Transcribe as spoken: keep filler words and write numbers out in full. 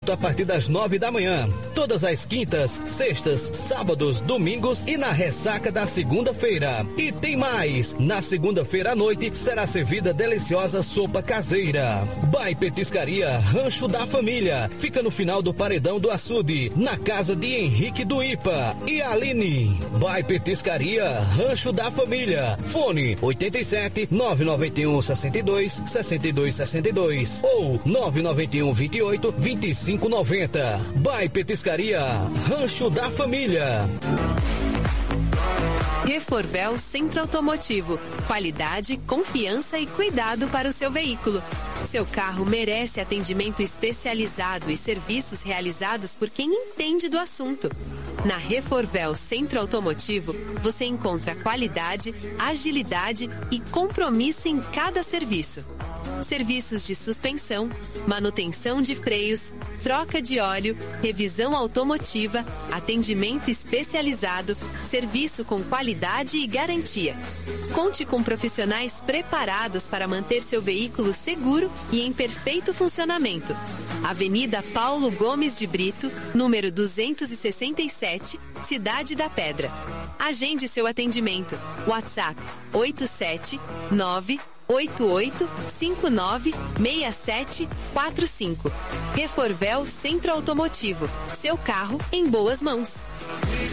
a partir das nove da manhã. Todas as quintas, sextas, sábados, domingos e na ressaca da segunda-feira. E tem mais! Na segunda-feira à noite será servida deliciosa sopa caseira. Bai Petiscaria Rancho da Família. Fica no final do Paredão do Açude, na casa de Henrique do Ipa e Aline. Bai Petiscaria Rancho da Família. Fone oitenta e sete, nove nove um, sessenta e dois, sessenta e dois sessenta e dois ou nove nove um, vinte e oito, vinte e cinco noventa. Bai Petiscaria Rancho da Família. Reforvel Centro Automotivo. Qualidade, confiança e cuidado para o seu veículo. Seu carro merece atendimento especializado e serviços realizados por quem entende do assunto. Na Reforvel Centro Automotivo, você encontra qualidade, agilidade e compromisso em cada serviço. Serviços de suspensão, manutenção de freios, troca de óleo, revisão automotiva, atendimento especializado, serviço com qualidade e garantia. Conte com profissionais preparados para manter seu veículo seguro e em perfeito funcionamento. Avenida Paulo Gomes de Brito, número duzentos e sessenta e sete, Cidade da Pedra. Agende seu atendimento. WhatsApp oito sete nove oito oito cinco nove seis sete quatro cinco. Reforvel Centro Automotivo. Seu carro em boas mãos.